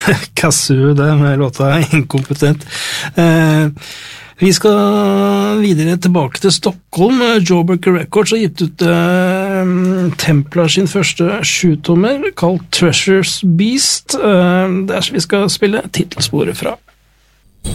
Kazoo, det med låta Inkompetent. Vi skal videre tilbake til Stockholm. Jawbreaker Records har gitt ut Templar sin første 7-tommer, kalt Treasures Beast. Der vi skal spille titelsporet fra.